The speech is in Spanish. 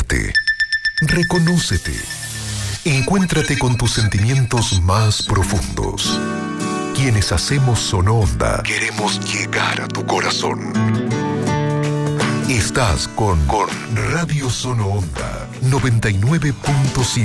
Mírate. Reconócete. Encuéntrate con tus sentimientos más profundos. Quienes hacemos Sono Onda queremos llegar a tu corazón. Estás con Radio Sono Onda 99.7.